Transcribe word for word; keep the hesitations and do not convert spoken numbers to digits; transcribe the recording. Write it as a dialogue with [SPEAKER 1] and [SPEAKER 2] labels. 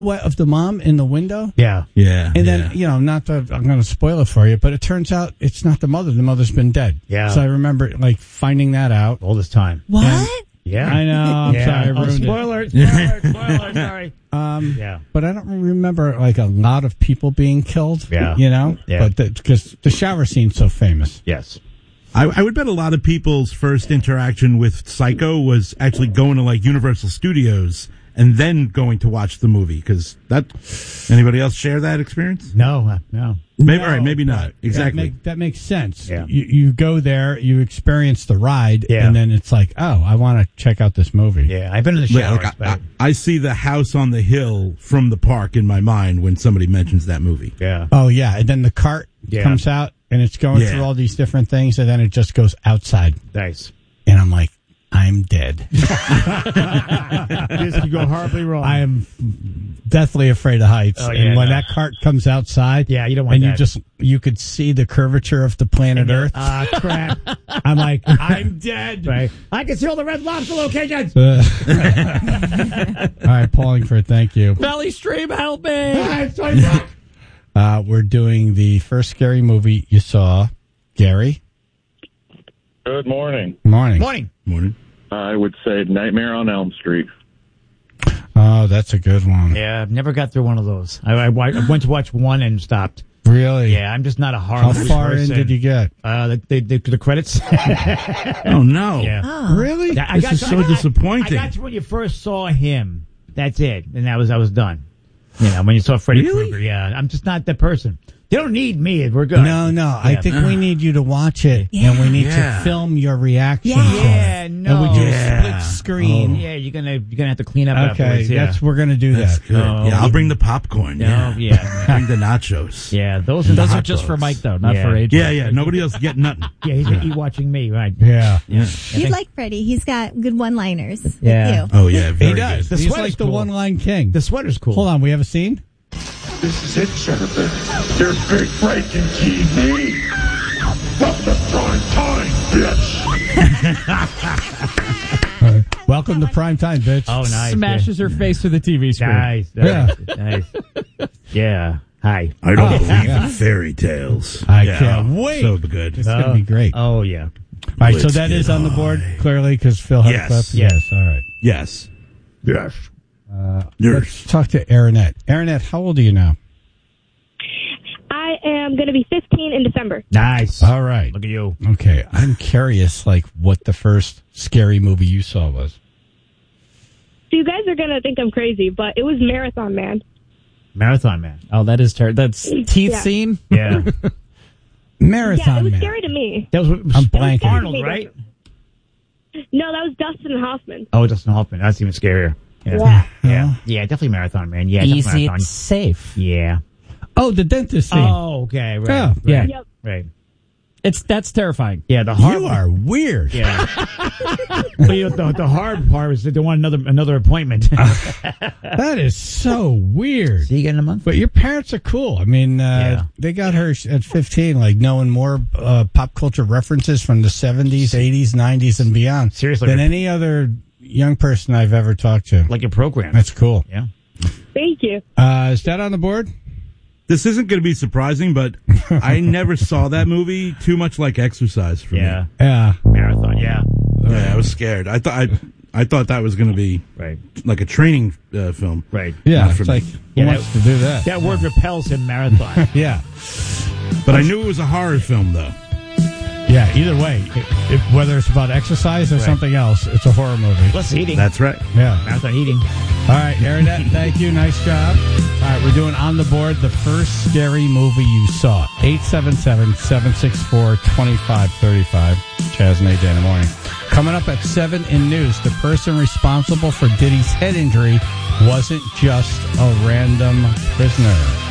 [SPEAKER 1] What, of the mom in the window?
[SPEAKER 2] Yeah.
[SPEAKER 3] Yeah.
[SPEAKER 1] And
[SPEAKER 3] yeah.
[SPEAKER 1] then, you know, not that I'm going to spoil it for you, but it turns out it's not the mother. The mother's been dead.
[SPEAKER 2] Yeah.
[SPEAKER 1] So I remember, like, finding that out.
[SPEAKER 2] All this time.
[SPEAKER 4] What?
[SPEAKER 1] And-
[SPEAKER 2] Yeah.
[SPEAKER 1] I know. I'm
[SPEAKER 2] yeah.
[SPEAKER 1] sorry. I
[SPEAKER 2] Oh,
[SPEAKER 1] ruined
[SPEAKER 2] spoiler,
[SPEAKER 1] it.
[SPEAKER 2] spoiler, spoiler, sorry.
[SPEAKER 1] Um,
[SPEAKER 2] Yeah.
[SPEAKER 1] But I don't remember, like, a lot of people being killed.
[SPEAKER 2] Yeah.
[SPEAKER 1] You know?
[SPEAKER 2] Yeah.
[SPEAKER 1] But because the, the shower scene's so famous.
[SPEAKER 2] Yes.
[SPEAKER 3] I, I would bet a lot of people's first interaction with Psycho was actually going to like Universal Studios and then going to watch the movie. Because that, anybody else share that experience?
[SPEAKER 2] No, uh, no.
[SPEAKER 3] Maybe,
[SPEAKER 1] No,
[SPEAKER 3] all right, maybe not.
[SPEAKER 1] but
[SPEAKER 3] Exactly.
[SPEAKER 1] That, make, that makes sense.
[SPEAKER 2] Yeah.
[SPEAKER 1] You, you go there, you experience the ride,
[SPEAKER 2] Yeah.
[SPEAKER 1] and then it's like, oh, I want to check out this movie.
[SPEAKER 2] Yeah, I've been in the
[SPEAKER 3] Like,
[SPEAKER 2] shower.
[SPEAKER 3] like, I, I, I see the house on the hill from the park in my mind when somebody mentions that movie.
[SPEAKER 2] yeah.
[SPEAKER 1] Oh, yeah. And then the cart
[SPEAKER 2] Yeah.
[SPEAKER 1] comes out, and it's going
[SPEAKER 3] Yeah.
[SPEAKER 1] through all these different things, and then it just goes outside.
[SPEAKER 2] Nice.
[SPEAKER 1] And I'm like, I'm dead.
[SPEAKER 2] This could go horribly wrong.
[SPEAKER 1] I am deathly afraid of heights.
[SPEAKER 2] Oh, yeah,
[SPEAKER 1] and when
[SPEAKER 2] no.
[SPEAKER 1] that cart comes outside,
[SPEAKER 2] Yeah, you don't want
[SPEAKER 1] and
[SPEAKER 2] that.
[SPEAKER 1] you just you could see the curvature of the planet Earth.
[SPEAKER 2] Ah, crap.
[SPEAKER 1] I'm like, I'm dead.
[SPEAKER 2] Right. I can see all the Red Lobster locations.
[SPEAKER 1] Uh, all right, Paulingford, thank you.
[SPEAKER 5] Valley Stream, help me!
[SPEAKER 1] Uh, we're doing the first scary movie you saw. Gary?
[SPEAKER 6] Good morning.
[SPEAKER 1] Morning.
[SPEAKER 2] Morning.
[SPEAKER 3] Morning.
[SPEAKER 6] I would say Nightmare on Elm Street.
[SPEAKER 1] Oh, that's a good one.
[SPEAKER 2] Yeah, I've never got through one of those. I, I, I went to watch one and stopped.
[SPEAKER 1] Really?
[SPEAKER 2] Yeah, I'm just not a horror
[SPEAKER 1] How
[SPEAKER 2] movie
[SPEAKER 1] far
[SPEAKER 2] person.
[SPEAKER 1] in did you get?
[SPEAKER 2] Uh, the, the, the, the credits.
[SPEAKER 3] Oh, no.
[SPEAKER 2] Yeah.
[SPEAKER 4] Oh.
[SPEAKER 1] Really?
[SPEAKER 2] I
[SPEAKER 3] This
[SPEAKER 2] got
[SPEAKER 3] is
[SPEAKER 2] to-
[SPEAKER 3] so
[SPEAKER 2] I got-
[SPEAKER 3] disappointing.
[SPEAKER 2] I got to when you first saw him. That's it, and that was I was done. You know, when you saw Freddy
[SPEAKER 3] Really?
[SPEAKER 2] Krueger, yeah, I'm just not that person. They don't need me. We're good.
[SPEAKER 1] No, no. I
[SPEAKER 2] Yeah.
[SPEAKER 1] think we need you to watch it,
[SPEAKER 4] Yeah.
[SPEAKER 1] and we need
[SPEAKER 3] Yeah.
[SPEAKER 1] to film your reaction.
[SPEAKER 4] Yeah.
[SPEAKER 1] to it.
[SPEAKER 2] Yeah, no.
[SPEAKER 1] And we do
[SPEAKER 3] Yeah.
[SPEAKER 1] a split screen.
[SPEAKER 2] Yeah, you're gonna you're gonna have to clean up
[SPEAKER 1] Okay,
[SPEAKER 2] afterwards. Yeah.
[SPEAKER 1] that's we're gonna do
[SPEAKER 3] That's
[SPEAKER 1] that.
[SPEAKER 3] good.
[SPEAKER 2] Oh.
[SPEAKER 3] yeah, I'll bring the popcorn.
[SPEAKER 2] No,
[SPEAKER 3] Yeah.
[SPEAKER 2] yeah.
[SPEAKER 3] Bring the nachos.
[SPEAKER 2] Yeah, those are the
[SPEAKER 5] Those are
[SPEAKER 2] hot
[SPEAKER 5] just for
[SPEAKER 2] dogs.
[SPEAKER 5] Mike, though, not
[SPEAKER 2] Yeah.
[SPEAKER 5] for Adrian.
[SPEAKER 3] Yeah, yeah. Nobody else get nothing.
[SPEAKER 2] Yeah, he's gonna eat watching me, right?
[SPEAKER 1] Yeah.
[SPEAKER 2] Yeah.
[SPEAKER 4] You'd like Freddie. He's got good one-liners. Like
[SPEAKER 2] Yeah.
[SPEAKER 4] you.
[SPEAKER 3] Oh, yeah. Very
[SPEAKER 1] He does.
[SPEAKER 3] good.
[SPEAKER 2] The
[SPEAKER 1] He's
[SPEAKER 2] sweater's
[SPEAKER 1] like the
[SPEAKER 2] cool.
[SPEAKER 1] one-line king.
[SPEAKER 2] The sweater's cool.
[SPEAKER 1] Hold on, we have a scene?
[SPEAKER 7] This is it, Jennifer. Your big break in T V. Welcome to prime time, bitch.
[SPEAKER 1] All right. Welcome to prime time, bitch.
[SPEAKER 2] Oh, nice.
[SPEAKER 5] Smashes her face through the T V screen.
[SPEAKER 2] Nice. nice, nice. Yeah. Hi.
[SPEAKER 3] I don't
[SPEAKER 1] Oh,
[SPEAKER 3] believe
[SPEAKER 1] yeah.
[SPEAKER 3] in fairy tales.
[SPEAKER 1] I
[SPEAKER 3] Yeah.
[SPEAKER 1] can't wait.
[SPEAKER 3] So good.
[SPEAKER 1] It's going to be great. All
[SPEAKER 2] Oh yeah.
[SPEAKER 1] right, so
[SPEAKER 3] Let's
[SPEAKER 1] that is
[SPEAKER 3] get
[SPEAKER 1] on the board,
[SPEAKER 3] high.
[SPEAKER 1] clearly, because Phil had
[SPEAKER 3] Yes.
[SPEAKER 1] a clip.
[SPEAKER 2] Yes.
[SPEAKER 1] All right.
[SPEAKER 3] Yes.
[SPEAKER 7] Yes.
[SPEAKER 1] Uh,
[SPEAKER 3] Yes.
[SPEAKER 1] let's talk to Aaronette. Aaronette, how old are you now?
[SPEAKER 8] I am going to be fifteen in December.
[SPEAKER 2] Nice.
[SPEAKER 1] All right.
[SPEAKER 2] Look at you.
[SPEAKER 1] Okay, I'm curious, like, what the first scary movie you saw was.
[SPEAKER 8] So you guys are going to think I'm crazy, but it was Marathon Man.
[SPEAKER 2] Marathon Man.
[SPEAKER 5] Oh, that is terrible. That's teeth
[SPEAKER 8] Yeah.
[SPEAKER 5] scene?
[SPEAKER 2] Yeah.
[SPEAKER 1] Marathon
[SPEAKER 8] yeah, it was
[SPEAKER 1] Man.
[SPEAKER 8] scary to me.
[SPEAKER 2] That was
[SPEAKER 1] I'm blanking.
[SPEAKER 2] Arnold, right?
[SPEAKER 8] No, that was Dustin Hoffman.
[SPEAKER 2] Oh, Dustin Hoffman. That's even scarier. Yeah.
[SPEAKER 8] Yeah.
[SPEAKER 2] Yeah. Yeah, definitely Marathon Man. Yeah, definitely
[SPEAKER 5] Easy,
[SPEAKER 2] Marathon.
[SPEAKER 5] safe.
[SPEAKER 2] Yeah.
[SPEAKER 1] Oh, the dentist scene.
[SPEAKER 2] Oh, okay. Right.
[SPEAKER 1] Yeah.
[SPEAKER 2] Right.
[SPEAKER 5] Yeah.
[SPEAKER 8] Yep.
[SPEAKER 2] Right.
[SPEAKER 5] It's That's terrifying.
[SPEAKER 2] Yeah, the hard
[SPEAKER 1] You are weird.
[SPEAKER 2] Yeah. But you know, the, the hard part is that they want another another appointment.
[SPEAKER 1] That is so weird.
[SPEAKER 2] See you again in a month?
[SPEAKER 1] But your parents are cool. I mean, uh,
[SPEAKER 2] Yeah.
[SPEAKER 1] they got her at fifteen, like knowing more uh, pop culture references from the seventies, eighties, nineties, and beyond.
[SPEAKER 2] Seriously.
[SPEAKER 1] Than any other young person I've ever talked to.
[SPEAKER 2] Like your program.
[SPEAKER 1] That's cool.
[SPEAKER 2] Yeah.
[SPEAKER 8] Thank you.
[SPEAKER 1] Uh, is that on the board?
[SPEAKER 3] This isn't going to be surprising, but I never saw that movie. Too much like Exercise for
[SPEAKER 2] Yeah.
[SPEAKER 3] me.
[SPEAKER 1] Yeah.
[SPEAKER 2] Marathon. Yeah.
[SPEAKER 3] Yeah, I was scared. I thought I, I thought that was going to be
[SPEAKER 2] Right.
[SPEAKER 3] like a training uh, film.
[SPEAKER 2] Right.
[SPEAKER 1] Yeah.
[SPEAKER 3] Not for
[SPEAKER 1] It's like,
[SPEAKER 3] me.
[SPEAKER 1] who
[SPEAKER 2] Yeah,
[SPEAKER 1] wants
[SPEAKER 2] that-
[SPEAKER 1] to do that?
[SPEAKER 2] That word repels him. Marathon.
[SPEAKER 1] Yeah.
[SPEAKER 3] But I knew it was a horror film, though.
[SPEAKER 1] Yeah. Either way, it, it, whether it's about exercise or
[SPEAKER 2] Right.
[SPEAKER 1] something else, it's a horror movie.
[SPEAKER 2] Less eating.
[SPEAKER 3] That's right.
[SPEAKER 1] Yeah.
[SPEAKER 2] Marathon eating.
[SPEAKER 1] All right, Aaronette, thank you. Nice job. All right, we're doing on the board the first scary movie you saw. eight seven seven, seven six four, two five three five. Chaz and A J in the morning. Coming up at seven in news, the person responsible for Diddy's head injury wasn't just a random prisoner.